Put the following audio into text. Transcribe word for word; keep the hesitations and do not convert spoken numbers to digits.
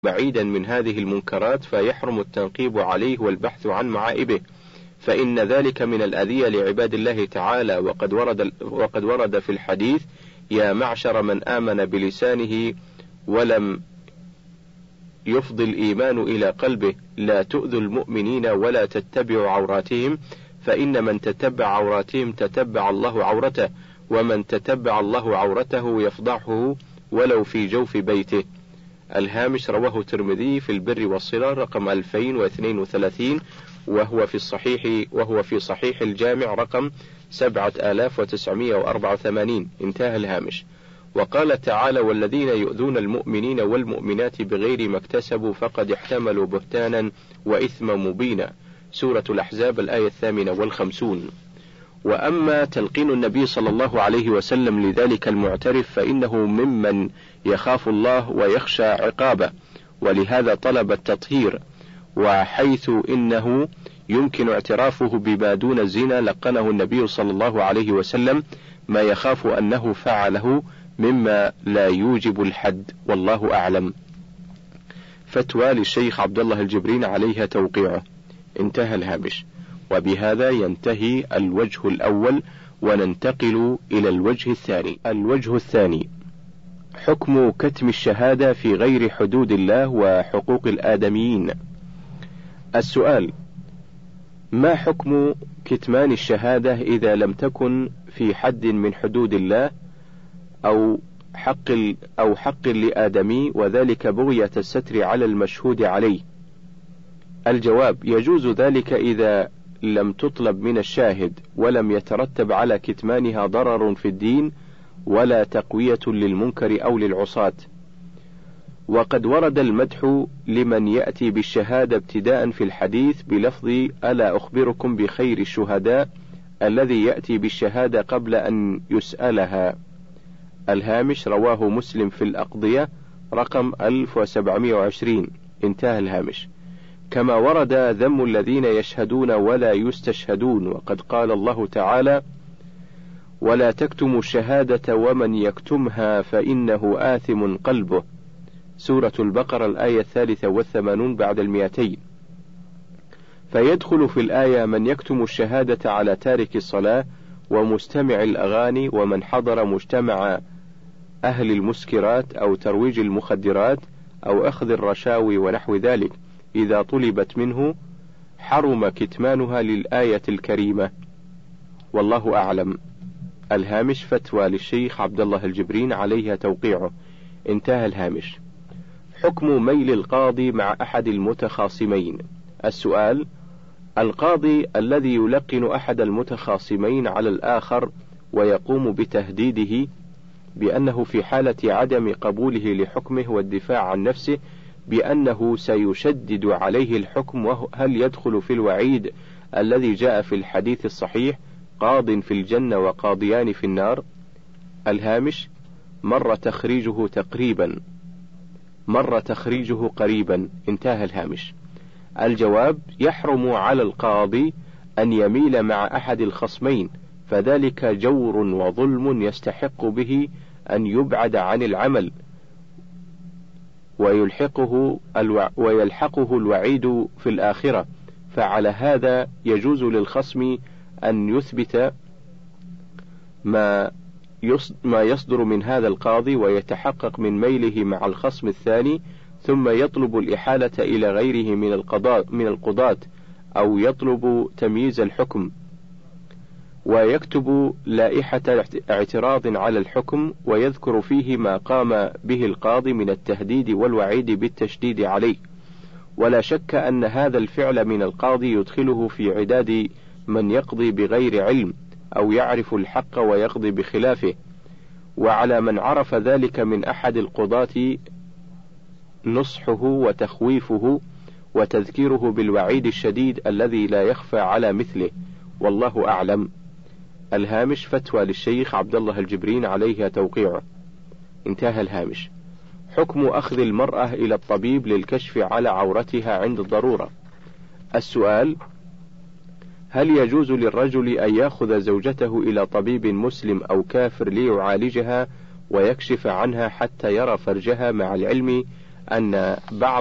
بعيدا من هذه المنكرات فيحرم التنقيب عليه والبحث عن معائبه، فإن ذلك من الأذية لعباد الله تعالى. وقد ورد, وقد ورد في الحديث: يا معشر من آمن بلسانه ولم يفض الإيمان إلى قلبه، لا تؤذوا المؤمنين ولا تتبعوا عوراتهم، فإن من تتبع عوراتهم تتبع الله عورته، ومن تتبع الله عورته يفضحه ولو في جوف بيته. الهامش رواه الترمذي في البر والصلة رقم ألفين واثنين وثلاثين، وهو في الصحيح وهو في صحيح الجامع رقم سبعة آلاف وتسعمائة وأربعة وثمانين. انتهى الهامش. وقال تعالى: والذين يؤذون المؤمنين والمؤمنات بغير ما اكتسبوا فقد احتملوا بهتانا وإثما مبينا. سورة الأحزاب الآية الثامنة والخمسون. وأما تلقين النبي صلى الله عليه وسلم لذلك المعترف فإنه ممن يخاف الله ويخشى عقابه، ولهذا طلب التطهير، وحيث إنه يمكن اعترافه بما دون الزنا لقنه النبي صلى الله عليه وسلم ما يخاف أنه فعله مما لا يوجب الحد، والله أعلم. فتوى للشيخ عبد الله الجبرين عليها توقيعه. انتهى الهامش. وبهذا ينتهي الوجه الأول، وننتقل إلى الوجه الثاني. الوجه الثاني: حكم كتم الشهادة في غير حدود الله وحقوق الآدميين. السؤال: ما حكم كتمان الشهادة إذا لم تكن في حد من حدود الله أو حق أو حق لآدمي، وذلك بغية الستر على المشهود عليه؟ الجواب: يجوز ذلك إذا لم تطلب من الشاهد ولم يترتب على كتمانها ضرر في الدين ولا تقوية للمنكر أو للعصاة. وقد ورد المدح لمن يأتي بالشهادة ابتداء في الحديث بلفظ: ألا أخبركم بخير الشهداء الذي يأتي بالشهادة قبل أن يسألها. الهامش رواه مسلم في الأقضية رقم ألف وسبعمائة وعشرين. انتهى الهامش. كما ورد ذم الذين يشهدون ولا يستشهدون، وقد قال الله تعالى: ولا تكتموا الشهادة ومن يكتمها فإنه آثم قلبه. سورة البقرة الآية الثالثة والثمانون بعد المئتين. فيدخل في الآية من يكتم الشهادة على تارك الصلاة ومستمع الأغاني ومن حضر مجتمع أهل المسكرات أو ترويج المخدرات أو أخذ الرشاوي ونحو ذلك، إذا طلبت منه حرم كتمانها للآية الكريمة، والله أعلم. الهامش. فتوى للشيخ عبد الله الجبرين عليها توقيعه. انتهى الهامش. حكم ميل القاضي مع أحد المتخاصمين. السؤال: القاضي الذي يلقن أحد المتخاصمين على الآخر ويقوم بتهديده بأنه في حالة عدم قبوله لحكمه والدفاع عن نفسه بأنه سيشدد عليه الحكم، وهل يدخل في الوعيد الذي جاء في الحديث الصحيح: قاض في الجنة وقاضيان في النار؟ الهامش. مر تخريجه تقريبا مر تخريجه قريبا. انتهى الهامش. الجواب: يحرم على القاضي أن يميل مع أحد الخصمين، فذلك جور وظلم يستحق به أن يبعد عن العمل، ويلحقه الو... ويلحقه الوعيد في الآخرة. فعلى هذا يجوز للخصم أن يثبت ما ما يصدر من هذا القاضي ويتحقق من ميله مع الخصم الثاني، ثم يطلب الإحالة إلى غيره من القضاء من القضاة، أو يطلب تمييز الحكم، ويكتب لائحة اعتراض على الحكم ويذكر فيه ما قام به القاضي من التهديد والوعيد بالتشديد عليه. ولا شك أن هذا الفعل من القاضي يدخله في عداد من يقضي بغير علم أو يعرف الحق ويقضي بخلافه. وعلى من عرف ذلك من أحد القضاة نصحه وتخويفه وتذكيره بالوعيد الشديد الذي لا يخفى على مثله، والله أعلم. الهامش. فتوى للشيخ عبد الله الجبرين عليها توقيعه. انتهى الهامش. حكم أخذ المرأة إلى الطبيب للكشف على عورتها عند الضرورة. السؤال: هل يجوز للرجل أن يأخذ زوجته إلى طبيب مسلم أو كافر ليعالجها ويكشف عنها حتى يرى فرجها، مع العلم أن بعض